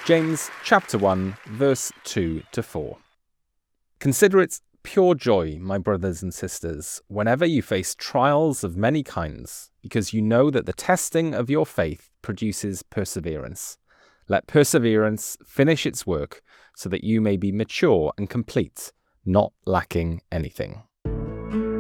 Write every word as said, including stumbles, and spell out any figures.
James chapter one, verse two to four. Consider it pure joy, my brothers and sisters, whenever you face trials of many kinds, because you know that the testing of your faith produces perseverance. Let perseverance finish its work, so that you may be mature and complete, not lacking anything.